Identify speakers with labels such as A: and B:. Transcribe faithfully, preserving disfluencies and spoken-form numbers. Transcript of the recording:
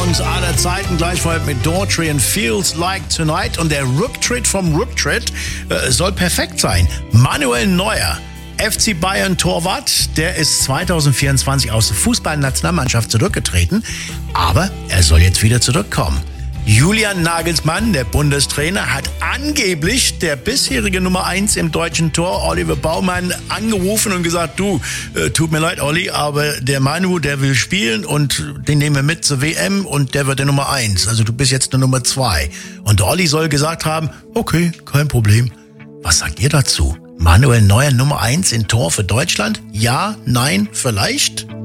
A: Songs aller Zeiten, gleich vorher mit Daughtry and Feels Like Tonight. Und der Rücktritt vom Rücktritt äh, soll perfekt sein. Manuel Neuer, F C Bayern Torwart, der ist zwanzig vierundzwanzig aus der Fußballnationalmannschaft zurückgetreten, aber er soll jetzt wieder zurückkommen. Julian Nagelsmann, der Bundestrainer, hat angeblich der bisherige Nummer eins im deutschen Tor, Oliver Baumann, angerufen und gesagt, du, äh, tut mir leid, Olli, aber der Manu, der will spielen und den nehmen wir mit zur W M und der wird der Nummer eins. Also du bist jetzt der Nummer zwei. Und der Olli soll gesagt haben, okay, kein Problem. Was sagt ihr dazu? Manuel Neuer Nummer eins in Tor für Deutschland? Ja, nein, vielleicht?